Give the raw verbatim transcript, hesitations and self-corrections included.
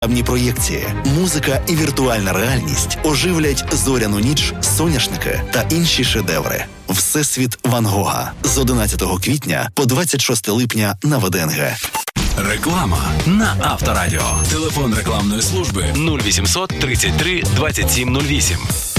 масштабні проєкції, музика і віртуальна реальність оживлять «Зоряну ніч», «Соняшники» та інші шедеври. Всесвіт Ван Гога з одинадцятого квітня по двадцять шосте липня на ВДНГ. Реклама на Авторадіо. Телефон рекламної служби нуль вісімсот тридцять три двадцять сім нуль вісім.